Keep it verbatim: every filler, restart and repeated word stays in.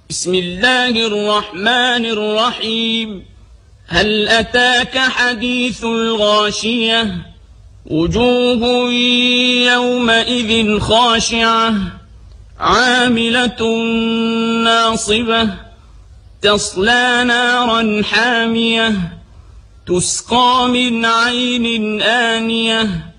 بسم الله الرحمن الرحيم. هل أتاك حديث الغاشية؟ وجوه يومئذ خاشعة عاملة ناصبة تصلى نارا حامية تسقى من عين آنية